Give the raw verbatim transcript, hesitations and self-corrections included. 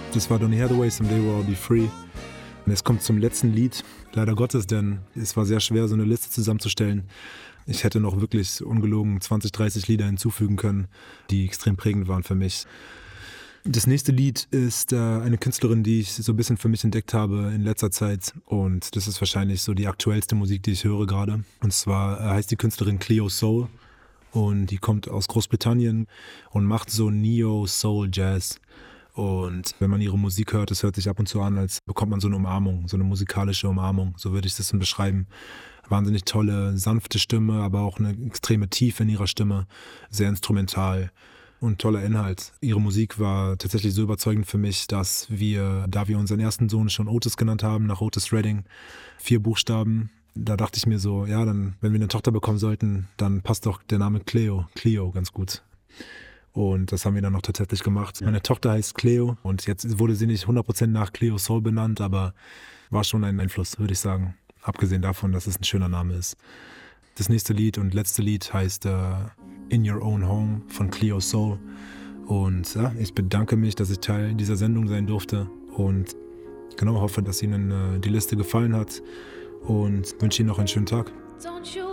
Das war Donny Hathaway, Someday We'll All Be Free. Und jetzt kommt zum letzten Lied, leider Gottes, denn es war sehr schwer, so eine Liste zusammenzustellen. Ich hätte noch wirklich ungelogen zwanzig, dreißig Lieder hinzufügen können, die extrem prägend waren für mich. Das nächste Lied ist äh, eine Künstlerin, die ich so ein bisschen für mich entdeckt habe in letzter Zeit. Und das ist wahrscheinlich so die aktuellste Musik, die ich höre gerade. Und zwar äh, heißt die Künstlerin Cleo Sol. Und die kommt aus Großbritannien und macht so Neo-Soul-Jazz. Und wenn man ihre Musik hört, es hört sich ab und zu an, als bekommt man so eine Umarmung, so eine musikalische Umarmung, so würde ich das dann beschreiben. Wahnsinnig tolle, sanfte Stimme, aber auch eine extreme Tiefe in ihrer Stimme, sehr instrumental und toller Inhalt. Ihre Musik war tatsächlich so überzeugend für mich, dass wir, da wir unseren ersten Sohn schon Otis genannt haben, nach Otis Redding, vier Buchstaben, da dachte ich mir so, ja, dann, wenn wir eine Tochter bekommen sollten, dann passt doch der Name Cleo, Cleo ganz gut. Und das haben wir dann noch tatsächlich gemacht. Meine Tochter heißt Cleo und jetzt wurde sie nicht hundert Prozent nach Cleo Sol benannt, aber war schon ein Einfluss, würde ich sagen. Abgesehen davon, dass es ein schöner Name ist. Das nächste Lied und letzte Lied heißt uh, In Your Own Home von Cleo Sol. Und ja, ich bedanke mich, dass ich Teil dieser Sendung sein durfte und genau hoffe, dass Ihnen uh, die Liste gefallen hat und wünsche Ihnen noch einen schönen Tag.